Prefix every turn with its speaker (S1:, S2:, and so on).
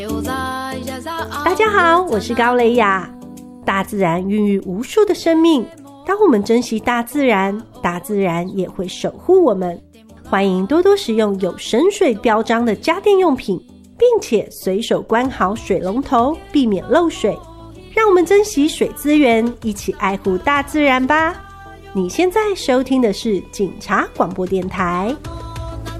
S1: 大家好，我是高蕾雅。大自然孕育无数的生命，当我们珍惜大自然，大自然也会守护我们。欢迎多多使用有省水标章的家电用品，并且随手关好水龙头，避免漏水。让我们珍惜水资源，一起爱护大自然吧。你现在收听的是警察广播电台。